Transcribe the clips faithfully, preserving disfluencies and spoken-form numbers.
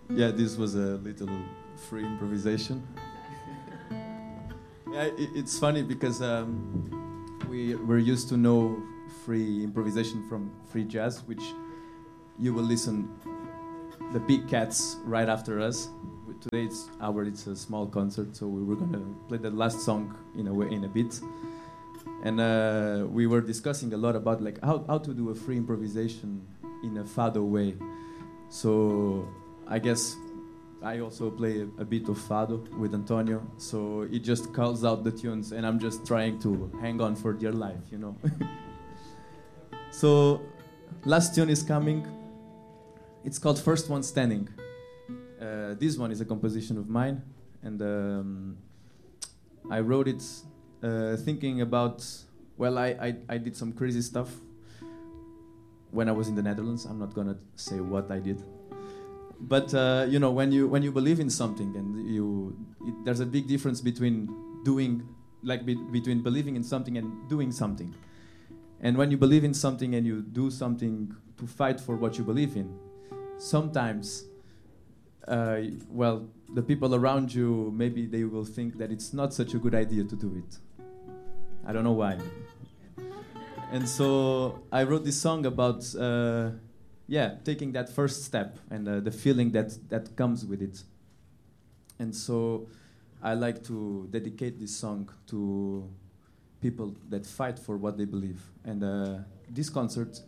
Yeah, this was a little free improvisation. Yeah, it, it's funny because um, we we're used to know free improvisation from free jazz, which you will listen the big cats right after us. Today it's our it's a small concert, so we were gonna play the last song in a way in a bit, and uh, we were discussing a lot about like how how to do a free improvisation in a fado way. So I guess I also play a, a bit of fado with Antonio, so it just calls out the tunes, and I'm just trying to hang on for dear life, you know. So, last tune is coming. It's called First One Standing. Uh, this one is a composition of mine, and um, I wrote it uh, thinking about, well, I, I, I did some crazy stuff when I was in the Netherlands. I'm not gonna say what I did. But uh, you know, when you when you believe in something, and you, it, there's a big difference between doing, like be, between believing in something and doing something. And when you believe in something and you do something to fight for what you believe in, sometimes, uh, well, the people around you, maybe they will think that it's not such a good idea to do it. I don't know why. And so I wrote this song about, uh, yeah, taking that first step and uh, the feeling that, that comes with it. And so I like to dedicate this song to people that fight for what they believe. And uh, this concert,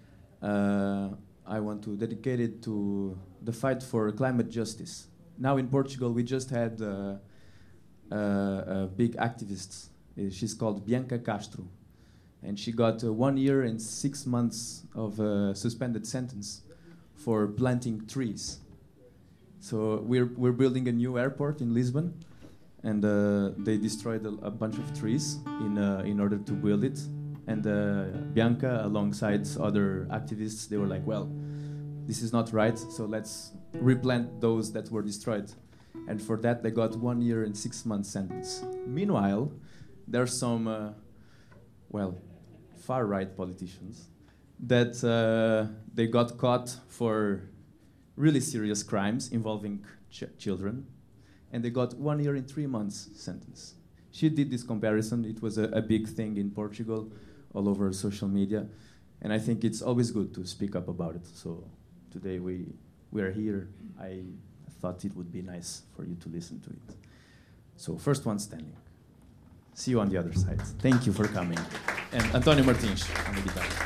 uh, I want to dedicate it to the fight for climate justice. Now in Portugal, we just had uh, uh, a big activist. Uh, she's called Bianca Castro. And she got uh, one year and six months of a suspended sentence for planting trees. So we're, we're building a new airport in Lisbon, and uh, they destroyed a, a bunch of trees in, uh, in order to build it. And uh, Bianca, alongside other activists, they were like, well, this is not right, so let's replant those that were destroyed. And for that, they got one year and six months sentence. Meanwhile, there's some, uh, well, far-right politicians that uh, they got caught for really serious crimes involving ch children, and they got one year and three months sentence. She did this comparison. It was a, a big thing in Portugal, all over social media, and I think it's always good to speak up about it. So today we, we are here. I thought it would be nice for you to listen to it. So First One Standing. See you on the other side. Thank you for coming. And Antonio Martins on the guitar.